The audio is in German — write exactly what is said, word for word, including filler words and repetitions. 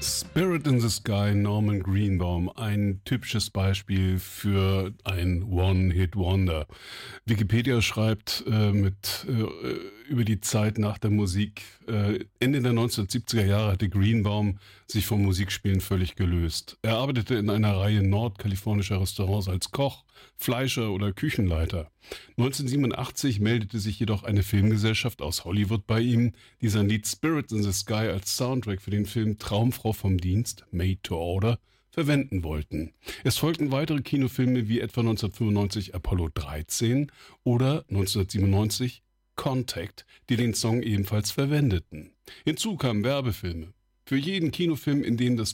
Spirit in the Sky, Norman Greenbaum, ein typisches Beispiel für ein One-Hit-Wonder. Wikipedia schreibt äh, mit, äh, über die Zeit nach der Musik. Äh, Ende der neunzehnhundertsiebziger Jahre hatte Greenbaum sich vom Musikspielen völlig gelöst. Er arbeitete in einer Reihe nordkalifornischer Restaurants als Koch, Fleischer oder Küchenleiter. neunzehnhundertsiebenundachtzig meldete sich jedoch eine Filmgesellschaft aus Hollywood bei ihm, die sein Lied Spirit in the Sky als Soundtrack für den Film Traumfrau vom Dienst, Made to Order, verwenden wollten. Es folgten weitere Kinofilme wie etwa neunzehnhundertfünfundneunzig Apollo dreizehn oder neunzehnhundertsiebenundneunzig Contact, die den Song ebenfalls verwendeten. Hinzu kamen Werbefilme. Für jeden Kinofilm, in dem das